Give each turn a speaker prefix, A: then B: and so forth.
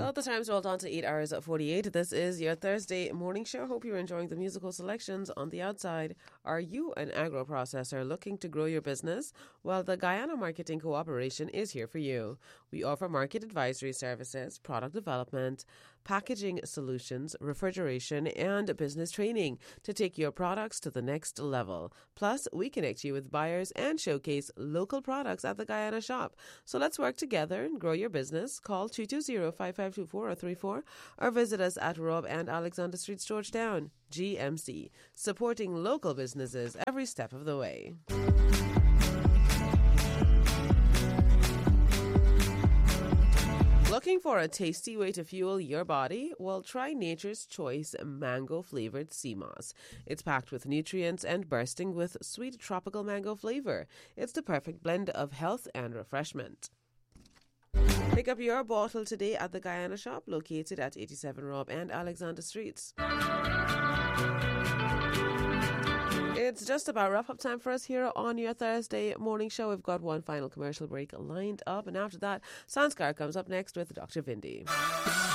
A: Well, the time's rolled on to 8 hours at 48. This is your Thursday morning show. Hope you're enjoying the musical selections on the outside. Are you an agro-processor looking to grow your business? Well, the Guyana Marketing Cooperation is here for you. We offer market advisory services, product development, packaging solutions, refrigeration, and business training to take your products to the next level. Plus, we connect you with buyers and showcase local products at the Guyana shop. So let's work together and grow your business. Call 220-5524 or 34 or visit us at Rob and Alexander Streets, Georgetown. GMC, supporting local businesses every step of the way. Looking for a tasty way to fuel your body? Well, try Nature's Choice mango-flavored sea moss. It's packed with nutrients and bursting with sweet tropical mango flavor. It's the perfect blend of health and refreshment. Pick up your bottle today at the Guyana shop, located at 87 Rob and Alexander Streets. It's just about wrap-up time for us here on your Thursday morning show. We've got one final commercial break lined up, and after that, Sanskar comes up next with Dr. Vindi.